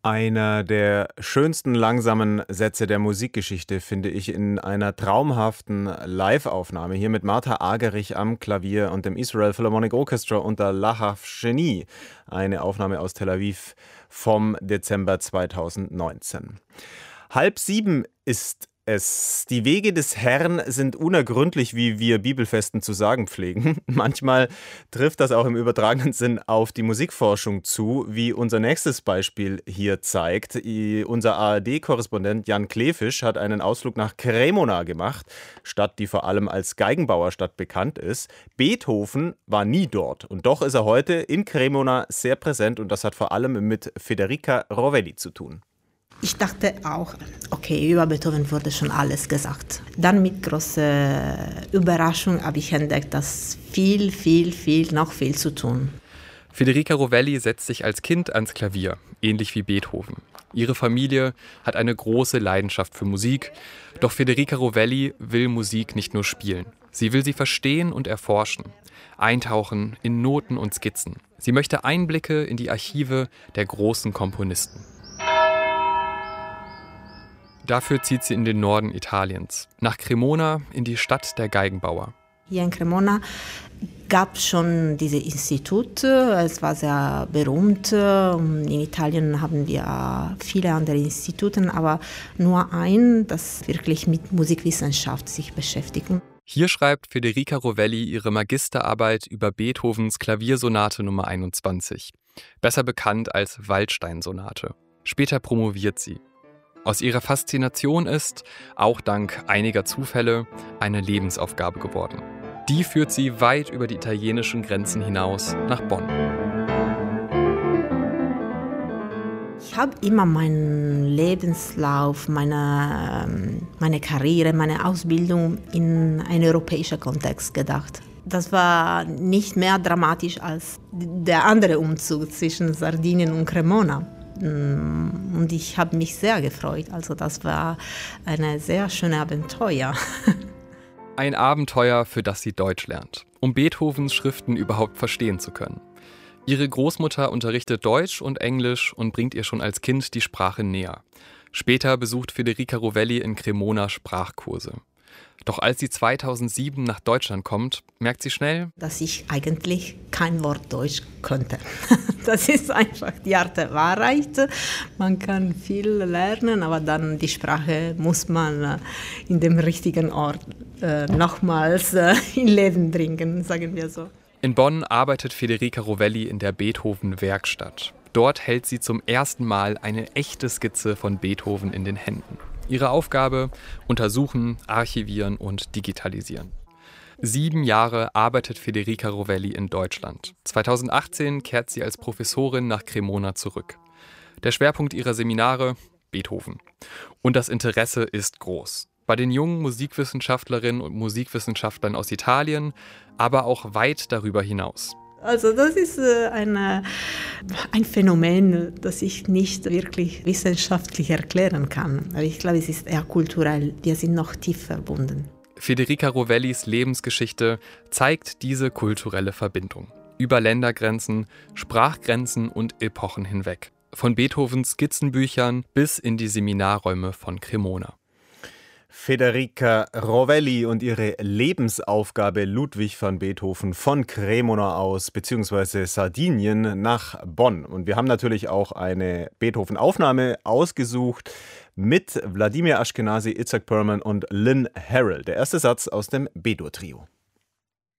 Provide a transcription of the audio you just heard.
Einer der schönsten langsamen Sätze der Musikgeschichte finde ich in einer traumhaften Live-Aufnahme hier mit Martha Argerich am Klavier und dem Israel Philharmonic Orchestra unter Lahav Sheni. Eine Aufnahme aus Tel Aviv vom Dezember 2019. 6:30 ist es. Die Wege des Herrn sind unergründlich, wie wir Bibelfesten zu sagen pflegen. Manchmal trifft das auch im übertragenen Sinn auf die Musikforschung zu, wie unser nächstes Beispiel hier zeigt. Unser ARD-Korrespondent Jan Klefisch hat einen Ausflug nach Cremona gemacht, Stadt, die vor allem als Geigenbauerstadt bekannt ist. Beethoven war nie dort und doch ist er heute in Cremona sehr präsent und das hat vor allem mit Federica Rovelli zu tun. Ich dachte auch, okay, über Beethoven wurde schon alles gesagt. Dann mit großer Überraschung habe ich entdeckt, dass noch viel zu tun. Federica Rovelli setzt sich als Kind ans Klavier, ähnlich wie Beethoven. Ihre Familie hat eine große Leidenschaft für Musik, doch Federica Rovelli will Musik nicht nur spielen. Sie will sie verstehen und erforschen, eintauchen in Noten und Skizzen. Sie möchte Einblicke in die Archive der großen Komponisten. Dafür zieht sie in den Norden Italiens, nach Cremona, in die Stadt der Geigenbauer. Hier in Cremona gab es schon diese Institute, es war sehr berühmt. In Italien haben wir viele andere Institute, aber nur ein, das wirklich mit Musikwissenschaft sich beschäftigt. Hier schreibt Federica Rovelli ihre Magisterarbeit über Beethovens Klaviersonate Nummer 21, besser bekannt als Waldstein-Sonate. Später promoviert sie. Aus ihrer Faszination ist, auch dank einiger Zufälle, eine Lebensaufgabe geworden. Die führt sie weit über die italienischen Grenzen hinaus nach Bonn. Ich habe immer meinen Lebenslauf, meine Karriere, meine Ausbildung in einen europäischen Kontext gedacht. Das war nicht mehr dramatisch als der andere Umzug zwischen Sardinien und Cremona. Und ich habe mich sehr gefreut. Also das war ein sehr schönes Abenteuer. Ein Abenteuer, für das sie Deutsch lernt, um Beethovens Schriften überhaupt verstehen zu können. Ihre Großmutter unterrichtet Deutsch und Englisch und bringt ihr schon als Kind die Sprache näher. Später besucht Federica Rovelli in Cremona Sprachkurse. Doch als sie 2007 nach Deutschland kommt, merkt sie schnell, dass ich eigentlich kein Wort Deutsch konnte. Das ist einfach die harte Wahrheit. Man kann viel lernen, aber dann die Sprache muss man in dem richtigen Ort nochmals in Leben bringen, sagen wir so. In Bonn arbeitet Federica Rovelli in der Beethoven-Werkstatt. Dort hält sie zum ersten Mal eine echte Skizze von Beethoven in den Händen. Ihre Aufgabe: untersuchen, archivieren und digitalisieren. 7 Jahre arbeitet Federica Rovelli in Deutschland. 2018 kehrt sie als Professorin nach Cremona zurück. Der Schwerpunkt ihrer Seminare: Beethoven. Und das Interesse ist groß. Bei den jungen Musikwissenschaftlerinnen und Musikwissenschaftlern aus Italien, aber auch weit darüber hinaus. Also das ist ein Phänomen, das ich nicht wirklich wissenschaftlich erklären kann. Aber ich glaube, es ist eher kulturell. Wir sind noch tief verbunden. Federica Rovellis Lebensgeschichte zeigt diese kulturelle Verbindung. Über Ländergrenzen, Sprachgrenzen und Epochen hinweg. Von Beethovens Skizzenbüchern bis in die Seminarräume von Cremona. Federica Rovelli und ihre Lebensaufgabe Ludwig van Beethoven von Cremona aus bzw. Sardinien nach Bonn. Und wir haben natürlich auch eine Beethoven-Aufnahme ausgesucht mit Wladimir Ashkenazy, Itzhak Perlman und Lynn Harrell. Der erste Satz aus dem B-Dur-Trio.